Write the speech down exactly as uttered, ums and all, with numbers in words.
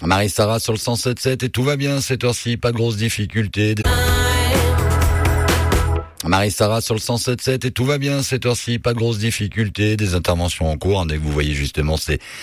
Marie-Sarah sur le cent sept sept et tout va bien cette heure-ci, pas de grosses difficultés. Marie-Sarah sur le cent sept sept et tout va bien cette heure-ci, pas de grosses difficultés, des interventions en cours, hein, dès que vous voyez justement ces